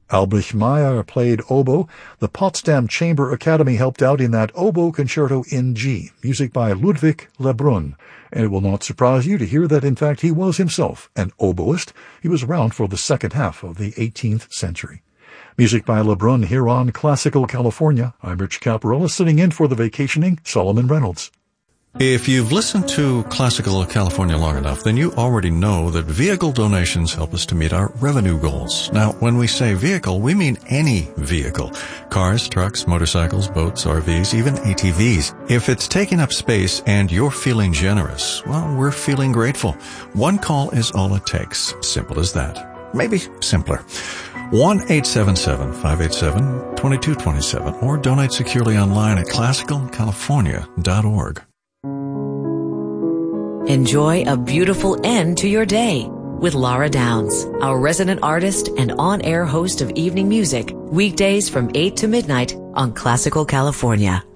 Albrecht Meyer played oboe. The Potsdam Chamber Academy helped out in that oboe concerto in G, music by Ludwig Lebrun. And it will not surprise you to hear that, in fact, he was himself an oboist. He was around for the second half of the 18th century. Music by Lebrun here on Classical California. I'm Rich Caparella, sitting in for the vacationing Solomon Reynolds. If you've listened to Classical California long enough, then you already know that vehicle donations help us to meet our revenue goals. Now, when we say vehicle, we mean any vehicle. Cars, trucks, motorcycles, boats, RVs, even ATVs. If it's taking up space and you're feeling generous, well, we're feeling grateful. One call is all it takes. Simple as that. Maybe simpler. 1-877-587-2227 or donate securely online at classicalcalifornia.org. Enjoy a beautiful end to your day with Laura Downs, our resident artist and on-air host of evening music, weekdays from 8 to midnight on Classical California.